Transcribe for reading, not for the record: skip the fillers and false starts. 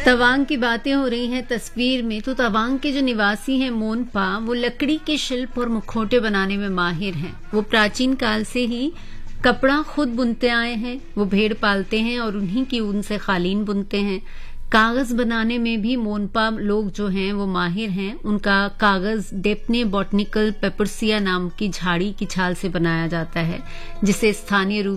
तवांग की बातें हो रही हैं तस्वीर में, तो तवांग के जो निवासी हैं मोनपा, वो लकड़ी के शिल्प और मुखौटे बनाने में माहिर हैं। वो प्राचीन काल से ही कपड़ा खुद बुनते आए हैं। वो भेड़ पालते हैं और उन्हीं की ऊन से कालीन बुनते हैं। कागज बनाने में भी मोनपा लोग जो हैं वो माहिर हैं। उनका कागज डेप्ने बॉटनिकल पेपरसिया नाम की झाड़ी की छाल से बनाया जाता है, जिसे स्थानीय रूप